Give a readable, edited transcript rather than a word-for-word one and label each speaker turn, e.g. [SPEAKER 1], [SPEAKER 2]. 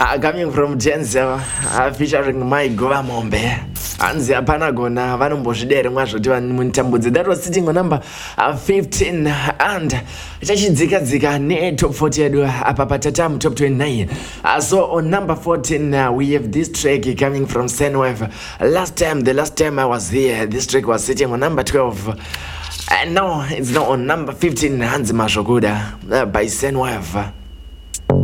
[SPEAKER 1] Coming from Denzel, featuring my Mombe. Anzi hapana gona vanombozvidere mwazvoti munitambudzi. That was sitting on number 15 and chachidzika ne top 40 yedu apa patatamu top 29. So on number 14 we have this track coming from Senwave. The last time I was here, this track was sitting on number 12. And now it's now on number 15, Hanzi Mashokuda by Senwave.